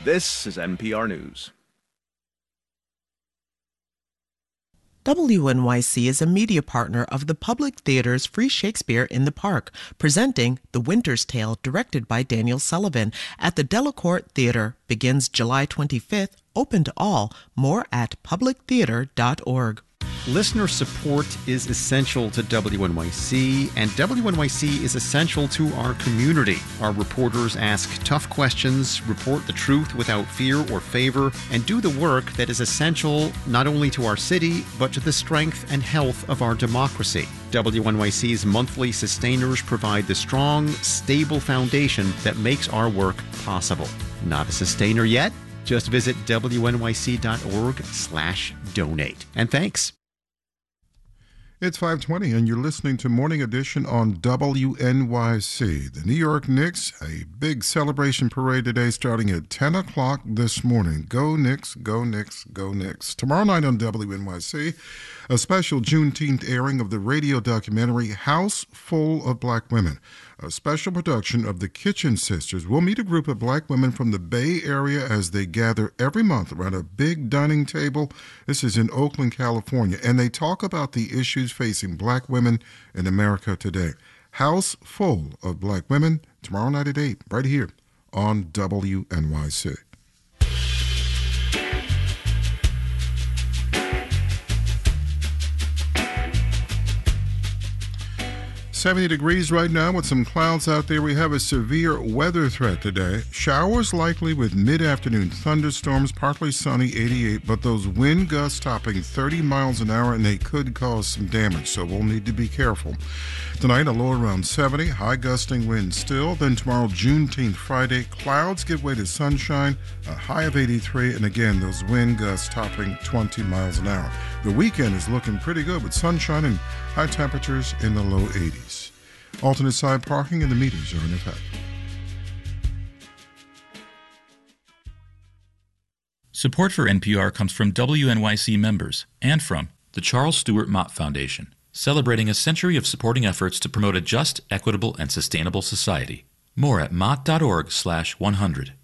This is NPR News. WNYC is a media partner of the Public Theater's Free Shakespeare in the Park, presenting The Winter's Tale, directed by Daniel Sullivan, at the Delacorte Theater. Begins July 25th, open to all. More at publictheater.org. Listener support is essential to WNYC, and WNYC is essential to our community. Our reporters ask tough questions, report the truth without fear or favor, and do the work that is essential not only to our city, but to the strength and health of our democracy. WNYC's monthly sustainers provide the strong, stable foundation that makes our work possible. Not a sustainer yet? Just visit WNYC.org/donate. And thanks. It's 5:20, and you're listening to Morning Edition on WNYC. The New York Knicks, a big celebration parade today starting at 10 o'clock this morning. Go Knicks, go Knicks, go Knicks. Tomorrow night on WNYC, a special Juneteenth airing of the radio documentary House Full of Black Women, a special production of the Kitchen Sisters. We'll meet a group of black women from the Bay Area as they gather every month around a big dining table. This is in Oakland, California, and they talk about the issues facing black women in America today. House Full of Black Women, tomorrow night at 8, right here on WNYC. 70 degrees right now with some clouds out there. We have a severe weather threat today. Showers likely with mid-afternoon thunderstorms, partly sunny, 88, but those wind gusts topping 30 miles an hour, and they could cause some damage, so we'll need to be careful. Tonight, a low around 70, high gusting winds still. Then tomorrow, Juneteenth Friday, clouds give way to sunshine, a high of 83, and again, those wind gusts topping 20 miles an hour. The weekend is looking pretty good with sunshine and high temperatures in the low 80s. Alternate side parking and the meters are in effect. Support for NPR comes from WNYC members and from the Charles Stewart Mott Foundation, celebrating a century of supporting efforts to promote a just, equitable, and sustainable society. More at mott.org/100.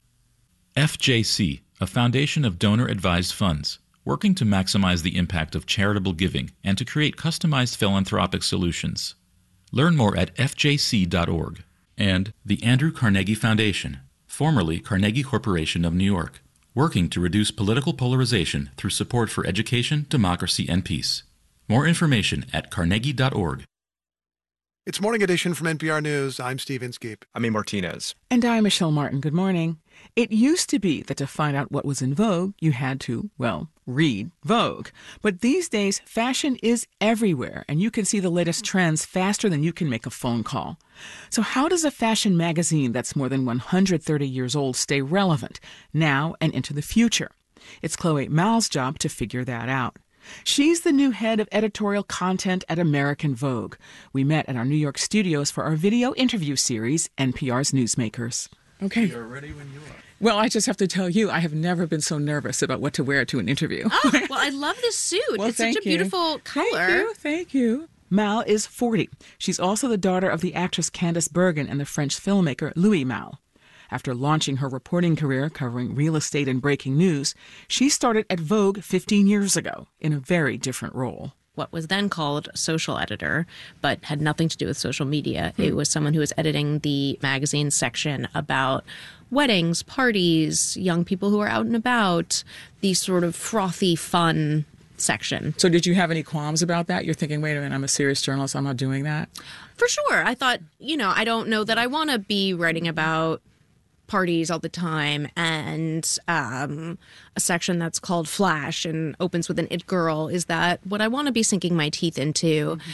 FJC, a foundation of donor-advised funds, working to maximize the impact of charitable giving and to create customized philanthropic solutions. Learn more at fjc.org. And the Andrew Carnegie Foundation, formerly Carnegie Corporation of New York, working to reduce political polarization through support for education, democracy, and peace. More information at carnegie.org. It's Morning Edition from NPR News. I'm Steve Inskeep. I'm A. Martinez. And I'm Michelle Martin. Good morning. It used to be that to find out what was in vogue, you had to, well, read Vogue. But these days, fashion is everywhere, and you can see the latest trends faster than you can make a phone call. So how does a fashion magazine that's more than 130 years old stay relevant now and into the future? It's Chloe Mal's job to figure that out. She's the new head of editorial content at American Vogue. We met at our New York studios for our video interview series, NPR's Newsmakers. Okay. You're ready when you are. Well, I just have to tell you, I have never been so nervous about what to wear to an interview. Oh, well, I love this suit. Well, it's such a beautiful color. Thank you. Mal is 40. She's also the daughter of the actress Candice Bergen and the French filmmaker Louis Malle. After launching her reporting career covering real estate and breaking news, she started at Vogue 15 years ago in a very different role. What was then called social editor, but had nothing to do with social media. It was someone who was editing the magazine section about weddings, parties, young people who are out and about, the sort of frothy, fun section. So did you have any qualms about that? You're thinking, wait a minute, I'm a serious journalist, I'm not doing that? For sure. I thought, I don't know that I want to be writing about parties all the time and a section that's called Flash and opens with an it girl. Is that what I want to be sinking my teeth into? Mm-hmm.